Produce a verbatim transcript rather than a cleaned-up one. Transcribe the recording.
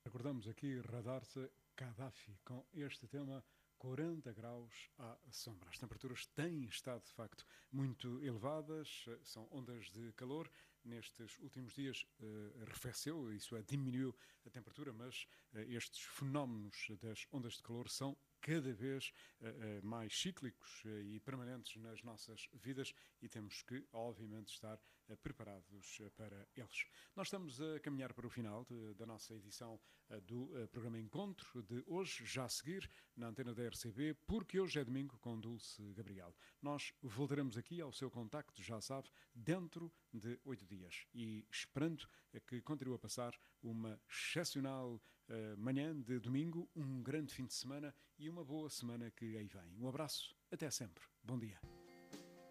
Recordamos aqui Radarsa Gaddafi com este tema quarenta graus à sombra. As temperaturas têm estado, de facto, muito elevadas, são ondas de calor. Nestes últimos dias uh, arrefeceu, isso é, diminuiu a temperatura, mas uh, estes fenómenos das ondas de calor são cada vez uh, uh, mais cíclicos uh, e permanentes nas nossas vidas e temos que, obviamente, estar uh, preparados uh, para eles. Nós estamos a caminhar para o final de, da nossa edição uh, do uh, programa Encontro de hoje, já a seguir na antena da R C B, porque hoje é domingo com Dulce Gabriel. Nós voltaremos aqui ao seu contacto, já sabe, dentro de oito dias e esperando que continue a passar uma excepcional uh, manhã de domingo, um grande fim de semana e uma boa semana que aí vem. Um abraço, até sempre. Bom dia.